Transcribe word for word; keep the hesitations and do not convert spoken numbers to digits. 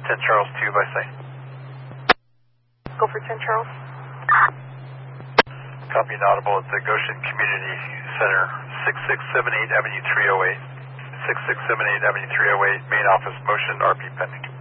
ten Charles two by site. Go for ten Charles. Copy and audible at the Goshen Community Center, six six seven eight Avenue three oh eight. six six seven eight Avenue three oh eight, main office, motion, R P pending.